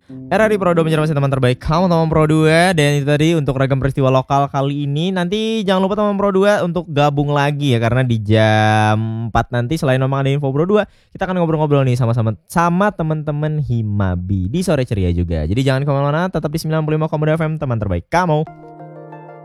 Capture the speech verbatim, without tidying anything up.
R R I Pro dua menjadi teman terbaik kamu teman Pro dua. Dan itu tadi untuk ragam peristiwa lokal kali ini. Nanti jangan lupa teman Pro dua untuk gabung lagi ya, karena di jam empat nanti selain memang ada info Pro dua, kita akan ngobrol-ngobrol nih sama-sama sama teman-teman Himabi di sore ceria juga. Jadi jangan kemana-mana, tetap di sembilan puluh lima koma dua F M teman terbaik kamu.